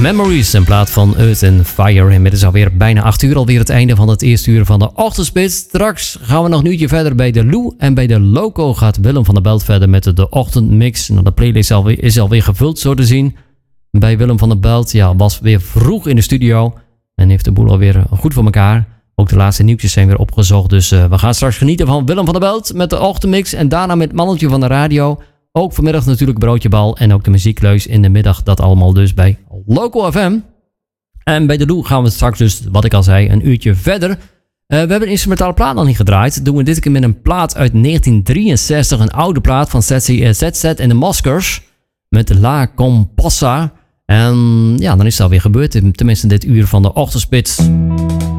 Memories in plaats van Earth and Fire. Inmiddels alweer bijna 8 uur, alweer het einde van het eerste uur van de ochtendspits. Straks gaan we nog een uurtje verder bij de Lou. En bij de Loco gaat Willem van der Belt verder met de ochtendmix. Nou, de playlist is alweer gevuld, zo te zien. Bij Willem van der Belt was weer vroeg in de studio. En heeft de boel alweer goed voor elkaar. Ook de laatste nieuwtjes zijn weer opgezocht. Dus we gaan straks genieten van Willem van der Belt met de ochtendmix. En daarna met Mannetje van de Radio. Ook vanmiddag natuurlijk Broodje Bal en ook de muziekleus in de middag. Dat allemaal dus bij Local FM. En bij de Lou gaan we straks dus, wat ik al zei, een uurtje verder. We hebben een instrumentale plaat nog niet gedraaid. Doen we dit keer met een plaat uit 1963. Een oude plaat van ZZ en de Maskers. Met La Compassa. En ja, dan is het alweer gebeurd. Tenminste dit uur van de ochtendspits.